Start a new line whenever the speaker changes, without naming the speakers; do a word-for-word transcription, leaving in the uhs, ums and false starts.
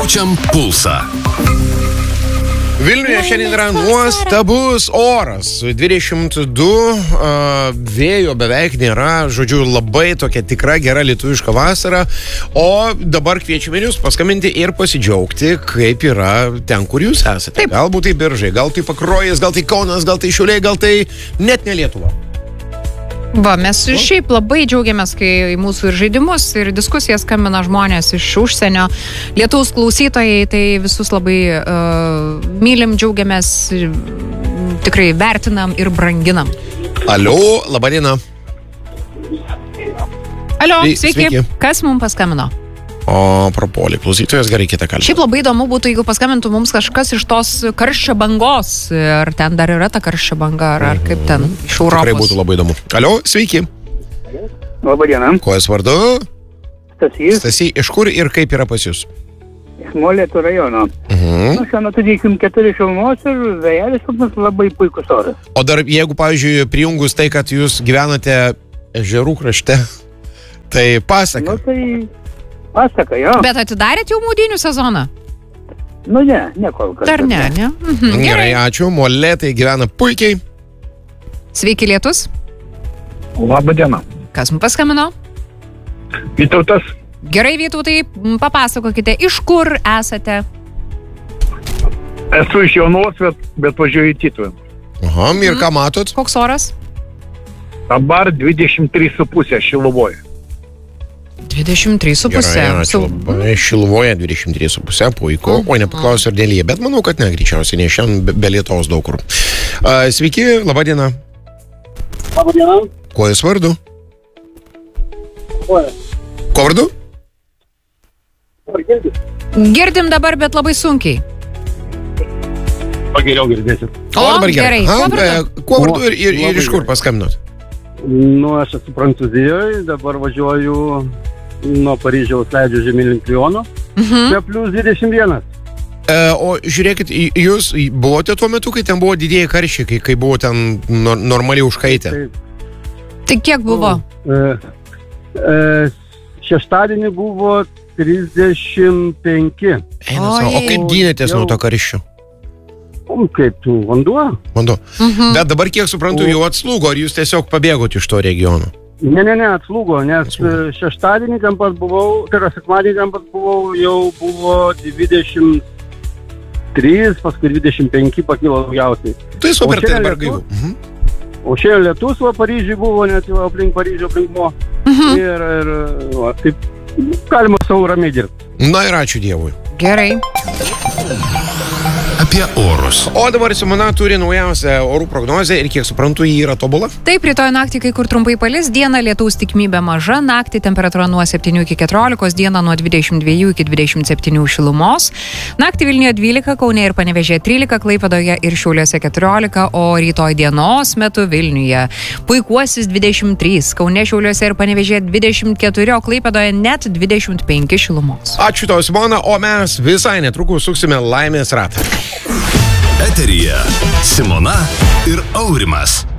Jaučiam pulsą.
Vilniuje šiandien yra nuostabus oras. dvidešimt du, uh, vėjo beveik nėra, žodžiu, labai tokia tikra gera lietuviška vasara. O dabar kviečiame jūs paskambinti ir pasidžiaugti, kaip yra ten, kur jūs esate. Taip. Galbūt tai Biržai, gal tai Pakruojis, gal tai Kaunas, gal tai Šiauliai, gal tai net ne Lietuva.
Va, mes o? šiaip labai džiaugiamės, kai į mūsų ir žaidimus, ir diskusijas skambina žmonės iš užsienio. Lietuvos klausytojai, tai visus labai uh, mylim, džiaugiamės, tikrai vertinam ir branginam.
Alio, laba diena.
Alio,
Svei,
sveiki. sveiki. Kas mums paskambino?
O, propolį, klausytojas, gerai kitą kalbą.
Šiaip labai įdomu būtų, jeigu paskambintų mums kažkas iš tos karščio bangos. Ar ten dar yra ta karščio banga, ar, ar kaip ten iš Europos.
Tikrai būtų labai įdomu. Alio, sveiki.
Labą dieną.
Ko jūs vardu?
Stasys.
Stasy, iš kur ir kaip yra pas jūs?
Iš Molėtų rajono.
Mhm.
Nu, šiuo metu dvidešimt keturi šilumos ir vėjelis labai puikus oras.
O dar jeigu, pavyzdžiui, prijungus tai, kad jūs gyvenate ežerų krašte, tai pasaka.
Nu, tai pasaka, jo.
Bet atidarėt jau maudynių sezoną?
Nu, ne, ne kol kas.
Dar ne, ne? Mhm.
Gerai, ačiū. Molėtai gyvena puikiai.
Sveiki, lietus.
Labą dieną.
Kas mums paskambino?
Vytautas.
Gerai, Vytautai, papasakokite, iš kur esate?
Esu iš Jaunos, bet, bet važiuoju į Tytuvę.
Aha, ir ką matot?
Koks oras?
Dabar dvidešimt trys su pusė Šiluvoje.
dvidešimt trys su pusė.
Gerai, ačiū labai. Šiluvoje dvidešimt trys su pusė, puiku. O nepaklausiu, ar dėlyje, bet manau, kad ne, greičiausiai, nes šiandien be, be Lietuvos daug kur. Uh, sveiki, laba diena.
Labą dieną.
Kuo jūs vardu?
Kuo?
Kuo vardu?
Girdim dabar, bet labai sunkiai.
O geriau girdėsit.
O,
dabar
gerai.
Ha,
Kuo vardu?
e, Kuo vardu ir, ir, ir iš kur paskambinot?
Nu, aš esu Prancūzijoje, dabar važiuoju nuo Paryžiaus, leidžiu žemyn link Liono.
Mhm.
Čia plius dvidešimt vienas.
E, o žiūrėkit, y- jūs buvote tuo metu, kai ten buvo didieji karščiai, kai, kai buvo ten no, normaliai užkaitę?
Taip.
Tai kiek buvo?
E, e, šeštadienį buvo trisdešimt penki.
Eina savo. O kaip gynėtės nuo to karščio?
O, kaip tu, vanduo?
Vanduo.
Mhm.
Bet dabar, kiek suprantu, jau atslūgo, ar jūs tiesiog pabėgot iš to regiono?
Ne, ne, ne, atslūgo, nes
Atslūgo.
e, šeštadienį ten pat buvau, tai yra sekmadienį ten pat buvau, jau buvo dvidešimt trys, paskui dvidešimt penki pakilo daugiausiai.
Tai super,
O
tai
šiandien
dabar
lietus?
gaivu. Mhm.
O šiandien lietus, va, Paryžiui buvo, net jau aplink Paryžių aplink buvo.
Mhm.
Ir, ir va, taip, galima savo ramiai dirbti.
Na ir ačiū Dievui.
Gerai.
Apie orus.
O dabar Simona turi naujausią orų prognozę ir kiek suprantu, jį yra tobula.
Taip, rytoj naktį kai kur trumpai palis, dieną lietaus tikimybė maža, naktį temperatūra nuo septynių iki keturiolikos, dieną nuo dvidešimt dviejų iki dvidešimt septynių šilumos. Naktį Vilniuje dvylika, Kaune ir Panevėžyje trylika, Klaipėdoje ir Šiauliuose keturiolika, o rytoj dienos metu Vilniuje puikuosis dvidešimt trys, Kaune, Šiauliuose ir Panevėžyje dvidešimt keturi, o Klaipėdoje net dvidešimt penki šilumos.
Ačiū tau, Simona, o mes visai netrukus suksime laimės ratą.
Eteryje Simona ir Aurimas.